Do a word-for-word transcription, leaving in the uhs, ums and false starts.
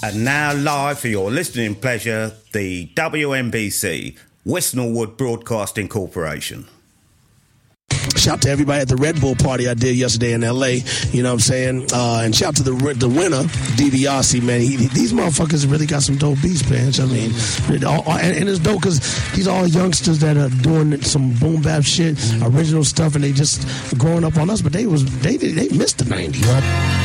And now live for your listening pleasure, the W M B C, West Norwood Broadcasting Corporation. Shout out to everybody at the Red Bull party I did yesterday in L A. You know what I'm saying? Uh, and shout out to the the winner, DiBiase, man. He, these motherfuckers really got some dope beats, man. I mean, it all, and, and it's dope because these all youngsters that are doing some boom bap shit, original stuff, and they just growing up on us. But they was they they missed the nineties.